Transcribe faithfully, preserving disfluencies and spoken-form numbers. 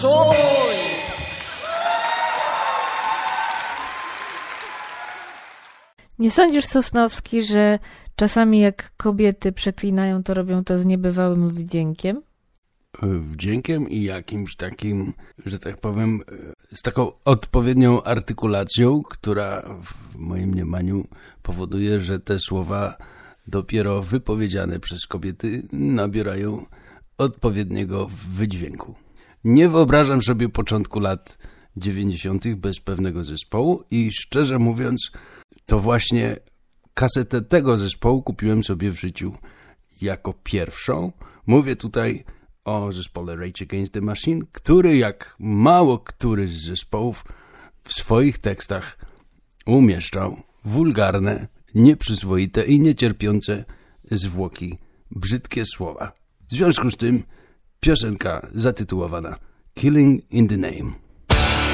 Nie sądzisz, Sosnowski, że czasami jak kobiety przeklinają, to robią to z niebywałym wdziękiem? Wdziękiem i jakimś takim, że tak powiem, z taką odpowiednią artykulacją, która w moim mniemaniu powoduje, że te słowa dopiero wypowiedziane przez kobiety nabierają odpowiedniego wydźwięku. Nie wyobrażam sobie początku lat dziewięćdziesiątych bez pewnego zespołu i szczerze mówiąc, to właśnie kasetę tego zespołu kupiłem sobie w życiu jako pierwszą. Mówię tutaj o zespole Rage Against the Machine, który jak mało który z zespołów w swoich tekstach umieszczał wulgarne, nieprzyzwoite i niecierpiące zwłoki brzydkie słowa. W związku z tym piosenka zatytułowana Killing in the Name.